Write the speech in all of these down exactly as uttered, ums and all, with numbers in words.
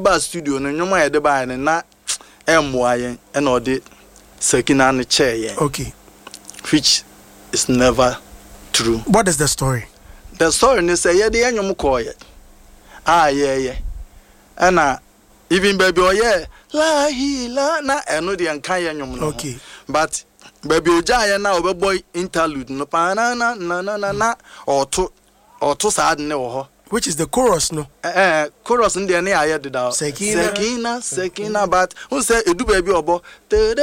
ba studio no nyoma ye de ba na emmoayen and odi Sekina ne chair. Okay. Which is never true. What is the story? The story is say yeah the anyum call it. Ah yeah yeah. And uh, even baby oh yeah la hi la na eno de anka anyum no. Okay. But baby oja na obeboy interlude no pa na na na na na or to or to sad ne wo ho. Which is the chorus, no? Eh, uh, chorus in the near I did out. Sekina, Sekina, Sekina, but who said it do baby obo? It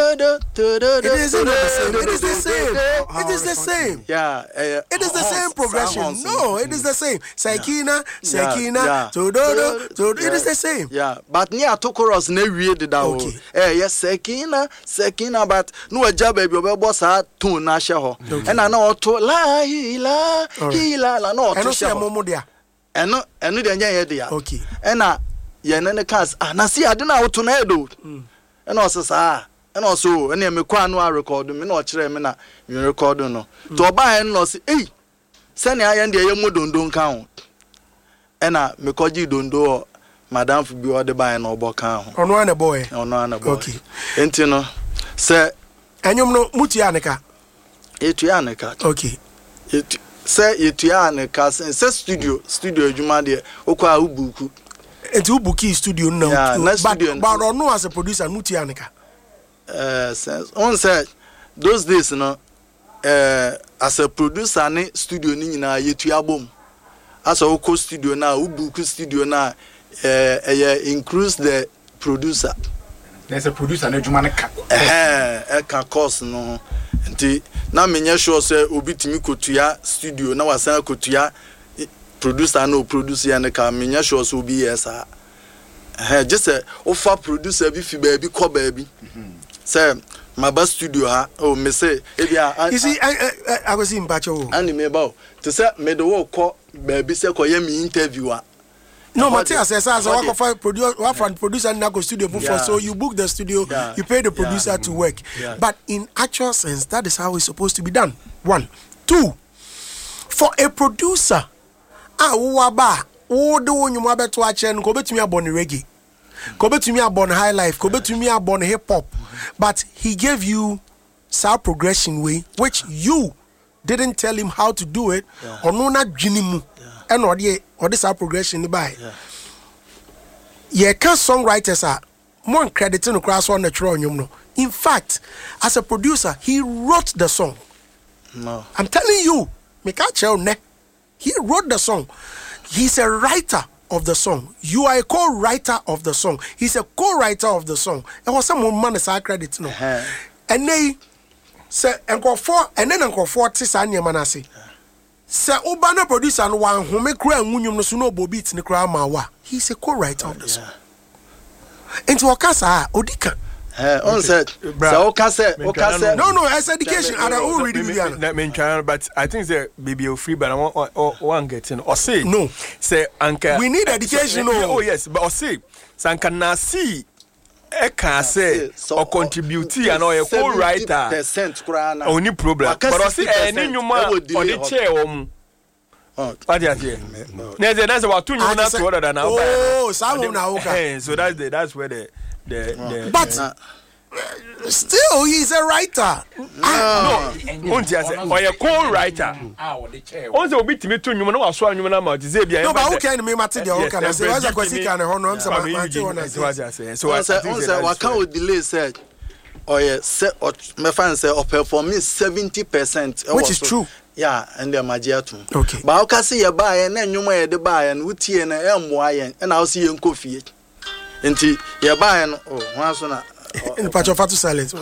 is the same. It is the same. It is the same. Yeah, uh, it is the same progression. No, it is the same. Sekina, Sekina, to do it is the same. Yeah, but near to chorus ne we did out. Okay. Eh, yes, Sekina, Sekina, but no a job baby obo sa tune na sheho. And I know to la hila, hila la no to sheho. Eno eno de nya ye de ya. Okay. Ena ye ne ne cars ah na see ade na auto na edo. Ena osesa ena oso ena me kwa no record me na o kire me na me record no. To oba ye no say eh se ne aye de ye modondo nka ho. Ena me koji dondo madam fu bi o de ba na obo kan ho. Ono ana boy. Ono ana boy. Okay. Enti no se enyum no mutu aneka. Etu aneka. Okay. Etu say yetua ne ka say studio studio adwuma de okwa ubuku etu ubuki studio now yeah, but studio but no as a producer mutia neka uh sense on said those days no uh as a producer ne studio ni nyina yetua bom as a oko studio na ubuku studio na uh increase the producer there's a producer na adwuma ne ka eh e ka course no nti na menye sure say obi timi kotua studio na wasan kotua producer no producer ya ne ka menye sure say obi yes ah eh just say offer producer bi fi ba bi ko ba bi say my best studio ha oh me say e bia you see i i i go see mpacho and me ba to say me do wo ko ba bi say ko ye me interview a no, Matthias says, as a work of producer, one producer and go studio before, so you book the studio, yeah. you pay the producer yeah. to work. Yeah. But in actual sense, that is how it's supposed to be done. One, two, for a producer, ah, waba, oh, the one you want to watch and go to me about reggae, go to me about high life, go to me about hip hop, but he gave you sound progression way, which you didn't tell him how to do it, yeah. or no, not Jinimu. And or the or this our progression by yeah can songwriters are more credit in the class on the throne you know. In fact, as a producer he wrote the song. No, I'm telling you, me catch you ne he wrote the song. He's a writer of the song. You are a co-writer of the song. He's a co-writer of the song. And was some man is credit no uh-huh. And they say and go for and then go for this and your manasi. Say Obana producer and one who make cry and no so no beats in the crowd mawa. He's a co-writer of the song. Into Okasa Odika. Eh, on said so Okasa Okasa. No, no, as education I don't read it. That mean China, but I think the baby free but I want one getting or say no. Say Anka. We need education. Oh yes, but or say Sanka Nasi Eka say or contribute and or a co-writer percent only problem. But I see any new man on the chair um what do you say? That's about two new to other than now. Oh, some now okay. So that's the that's where the the, the but uh, still he's a writer. No, no. Or a co-writer. Also, a bit me too. You know, I saw you. No, but who can me material? Can I say? What's a question? Can I honor him? So I said, what can we delay? Said, or yes, or my friend said, or perform me seventy percent, which is true. Yeah, and the magia too. Okay. But how can see a buy and then you may the buy and we tea and M Y and I'll see you in coffee. Until you're buying, oh, once on a in the patch of fatu salad.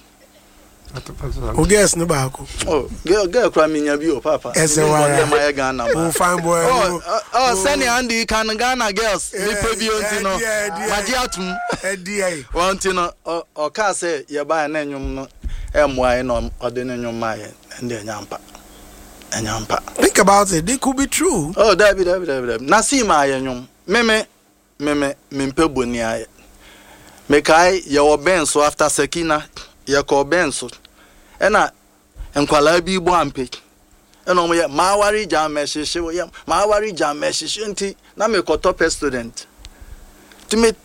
Oh, guess no back. Oh, girl, girl, crying your view, Papa. As a my Ghana. Oh, fine boy. Oh, oh, Sunny Andy can Ghana girls. Me preview, you know, Magiatum, dear. One thing or car say, you're buying any M Y no or the name of my and then Yampa. And Yampa. Think about it, they could be true. Oh, David, David, David. Nasima, young Meme. Meme mimpe bonia mekai ye obenso after Sekina ye ko obenso ena enkwala bi bo ampe ena omo ye mawari jam mehihye ye mawari jam mehihye nti na me ko top student to me